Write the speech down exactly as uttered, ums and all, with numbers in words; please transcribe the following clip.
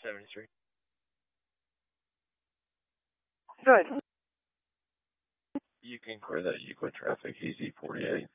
seventy-three. Good. You can clear that Euclid traffic, easy forty-eight.